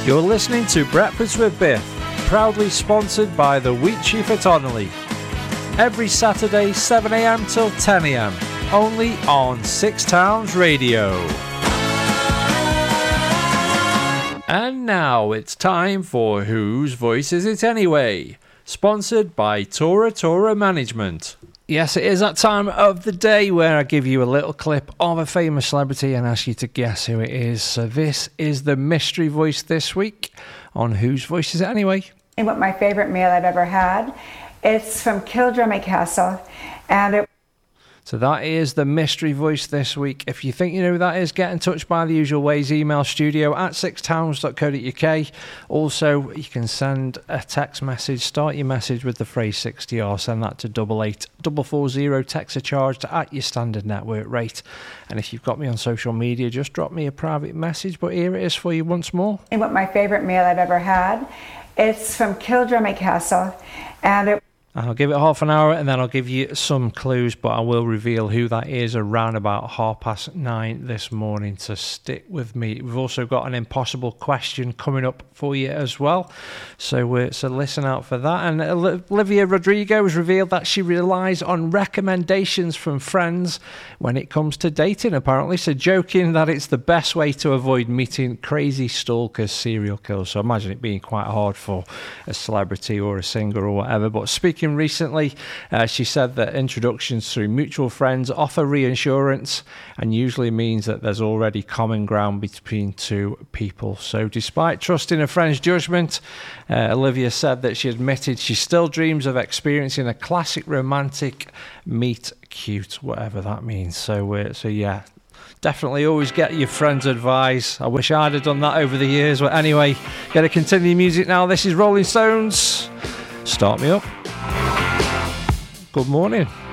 You're listening to Breakfast with Biff, proudly sponsored by the Wheat Chief at Onley. Every Saturday, 7am till 10am, only on Six Towns Radio. And now it's time for Whose Voice Is It Anyway? Sponsored by Tora Management. Yes, it is that time of the day where I give you a little clip of a famous celebrity and ask you to guess who it is. So this is the mystery voice this week on Whose Voice Is It Anyway? What my favourite meal I've ever had. It's from Kildrummy Castle, and So that is the mystery voice this week. If you think you know who that is, get in touch by the usual ways. Email studio@sixtowns.co.uk. Also, you can send a text message. Start your message with the phrase 60R. Send that to 88440. Text are charged at your standard network rate. And if you've got me on social media, just drop me a private message. But here it is for you once more. What my favourite meal I've ever had. It's from Kildrummy Castle, and I'll give it half an hour and then I'll give you some clues, but I will reveal who that is around about 9:30 this morning, so stick with me. We've also got an impossible question coming up for you as well, so listen out for that. And Olivia Rodrigo has revealed that she relies on recommendations from friends when it comes to dating, apparently, so joking that it's the best way to avoid meeting crazy stalkers, serial killers. So I imagine it being quite hard for a celebrity or a singer or whatever. But speaking recently, she said that introductions through mutual friends offer reassurance and usually means that there's already common ground between two people. So despite trusting a friend's judgment, Olivia said that she admitted she still dreams of experiencing a classic romantic meet cute, whatever that means. So yeah, definitely always get your friends' advice. I wish I'd have done that over the years. But anyway, gotta continue music now. This is Rolling Stones. Start Me Up. Good morning.